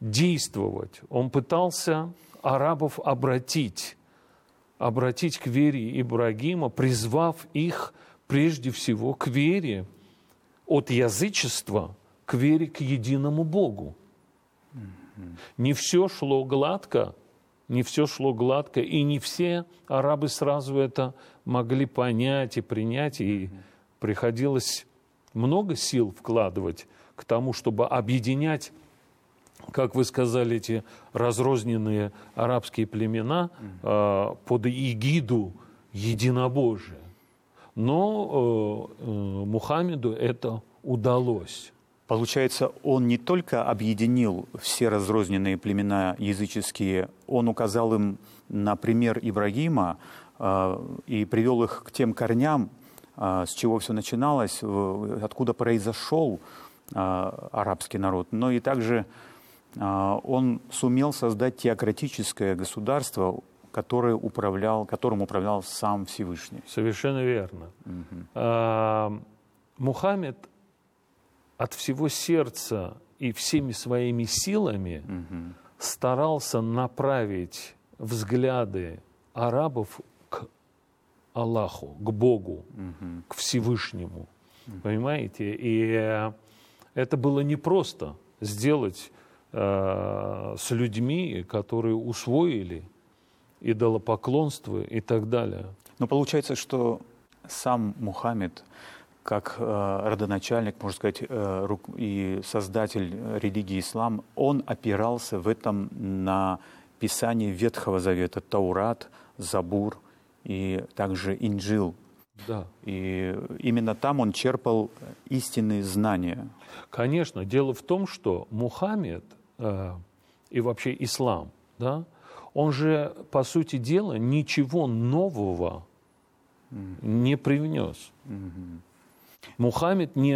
действовать. Он пытался арабов обратить к вере Ибрагима, призвав их прежде всего к вере от язычества к вере к единому Богу. Не все шло гладко, и не все арабы сразу это могли понять и принять, и приходилось много сил вкладывать к тому, чтобы объединять, как вы сказали, эти разрозненные арабские племена под эгиду единобожия. Но Мухаммеду это удалось. Получается, он не только объединил все разрозненные племена языческие, он указал им на пример Ибрагима и привел их к тем корням, с чего все начиналось, откуда произошел арабский народ. Но и также он сумел создать теократическое государство, которым управлял сам Всевышний. Совершенно верно. Мухаммед от всего сердца и всеми своими силами старался направить взгляды арабов к Аллаху, к Богу, к Всевышнему. Понимаете? И это было непросто сделать с людьми, которые усвоили идолопоклонство и так далее. Но получается, что сам Мухаммед, как родоначальник, можно сказать, и создатель религии ислам, он опирался в этом на Писание Ветхого Завета, Таурат, Забур и также Инджил. Да. И именно там он черпал истинные знания. Конечно. Дело в том, что Мухаммед и вообще ислам, да, он же, по сути дела, ничего нового не привнес. Мухаммед не